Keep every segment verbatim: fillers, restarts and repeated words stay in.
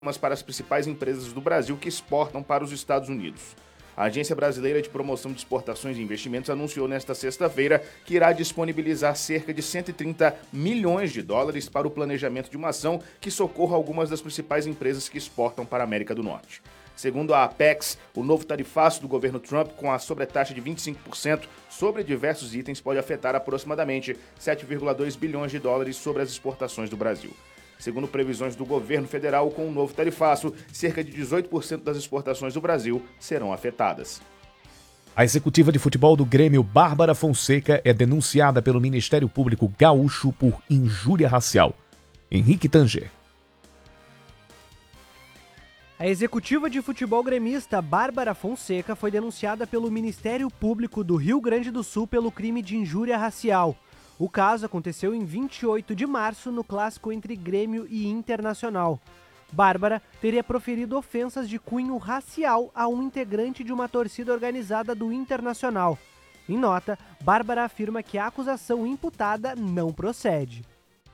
para as principais empresas do Brasil que exportam para os Estados Unidos. A Agência Brasileira de Promoção de Exportações e Investimentos anunciou nesta sexta-feira que irá disponibilizar cerca de cento e trinta milhões de dólares para o planejamento de uma ação que socorra algumas das principais empresas que exportam para a América do Norte. Segundo a Apex, o novo tarifaço do governo Trump com a sobretaxa de vinte e cinco por cento sobre diversos itens pode afetar aproximadamente sete vírgula dois bilhões de dólares sobre as exportações do Brasil. Segundo previsões do governo federal, com o novo tarifaço, cerca de dezoito por cento das exportações do Brasil serão afetadas. A executiva de futebol do Grêmio, Bárbara Fonseca, é denunciada pelo Ministério Público Gaúcho por injúria racial. Henrique Tanger. A executiva de futebol gremista Bárbara Fonseca foi denunciada pelo Ministério Público do Rio Grande do Sul pelo crime de injúria racial. O caso aconteceu em vinte e oito de março no clássico entre Grêmio e Internacional. Bárbara teria proferido ofensas de cunho racial a um integrante de uma torcida organizada do Internacional. Em nota, Bárbara afirma que a acusação imputada não procede.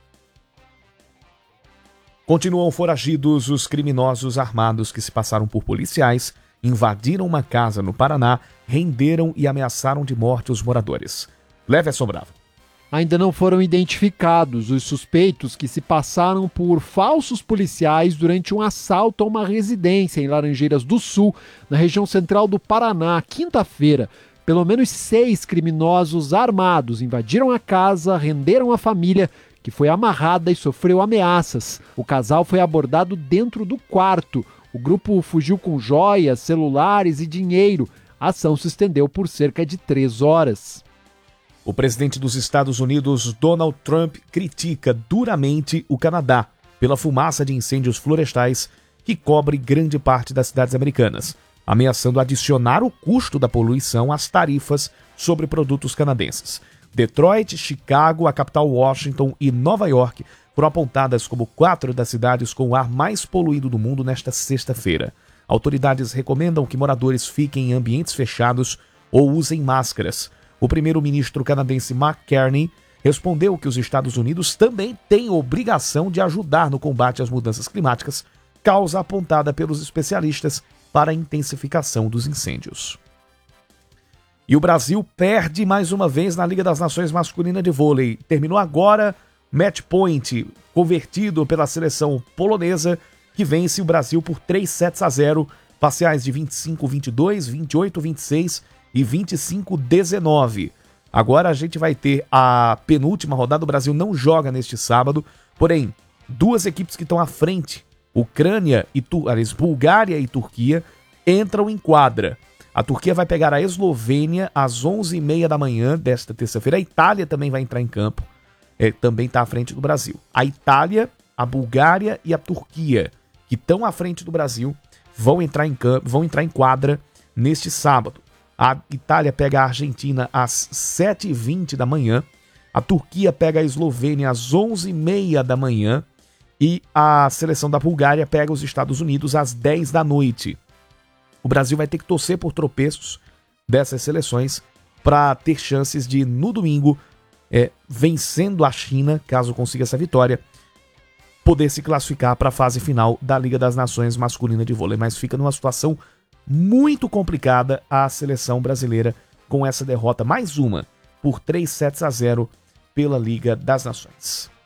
Continuam foragidos os criminosos armados que se passaram por policiais, invadiram uma casa no Paraná, renderam e ameaçaram de morte os moradores. Leverson Bravo. Ainda não foram identificados os suspeitos que se passaram por falsos policiais durante um assalto a uma residência em Laranjeiras do Sul, na região central do Paraná, quinta-feira. Pelo menos seis criminosos armados invadiram a casa, renderam a família, que foi amarrada e sofreu ameaças. O casal foi abordado dentro do quarto. O grupo fugiu com joias, celulares e dinheiro. A ação se estendeu por cerca de três horas. O presidente dos Estados Unidos, Donald Trump, critica duramente o Canadá pela fumaça de incêndios florestais que cobre grande parte das cidades americanas, ameaçando adicionar o custo da poluição às tarifas sobre produtos canadenses. Detroit, Chicago, a capital Washington e Nova York foram apontadas como quatro das cidades com o ar mais poluído do mundo nesta sexta-feira. Autoridades recomendam que moradores fiquem em ambientes fechados ou usem máscaras. O primeiro-ministro canadense Mark Carney respondeu que os Estados Unidos também têm obrigação de ajudar no combate às mudanças climáticas, causa apontada pelos especialistas para a intensificação dos incêndios. E o Brasil perde mais uma vez na Liga das Nações Masculina de Vôlei. Terminou agora match point convertido pela seleção polonesa, que vence o Brasil por três sets a zero, parciais de vinte e cinco a vinte e dois, vinte e oito a vinte e seis e vinte e cinco a dezenove. Agora a gente vai ter a penúltima rodada. O Brasil não joga neste sábado, porém, duas equipes que estão à frente, Ucrânia e tu... aliás, Bulgária e Turquia, entram em quadra. A Turquia vai pegar a Eslovênia às onze e meia da manhã desta terça-feira. A Itália também vai entrar em campo, é, também está à frente do Brasil. A Itália, a Bulgária e a Turquia, que estão à frente do Brasil, vão entrar em campo, vão entrar em quadra neste sábado. A Itália pega a Argentina às sete e vinte da manhã, a Turquia pega a Eslovênia às onze e meia da manhã e a seleção da Bulgária pega os Estados Unidos às dez da noite. O Brasil vai ter que torcer por tropeços dessas seleções para ter chances de, no domingo, é, vencendo a China, caso consiga essa vitória, poder se classificar para a fase final da Liga das Nações Masculina de Vôlei. Mas fica numa situação muito complicada a seleção brasileira com essa derrota, mais uma, por três sets a zero pela Liga das Nações.